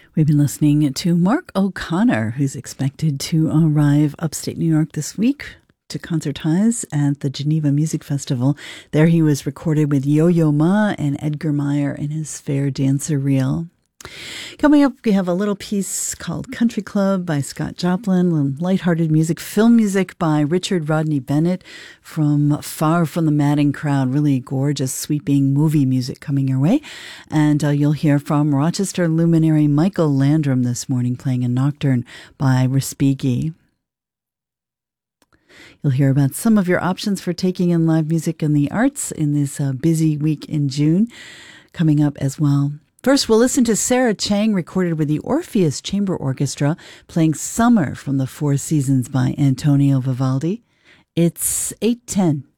We've been listening to Mark O'Connor, who's expected to arrive upstate New York this week to concertize at the Geneva Music Festival. There he was recorded with Yo-Yo Ma and Edgar Meyer in his Fair Dancer reel. Coming up, we have a little piece called Country Club by Scott Joplin, and lighthearted music, film music by Richard Rodney Bennett from Far From the Madding Crowd. Really gorgeous, sweeping movie music coming your way. And you'll hear from Rochester luminary Michael Landrum this morning playing a nocturne by Respighi. You'll hear about some of your options for taking in live music and the arts in this busy week in June coming up as well. First, we'll listen to Sarah Chang, recorded with the Orpheus Chamber Orchestra, playing Summer from the Four Seasons by Antonio Vivaldi. It's 8:10.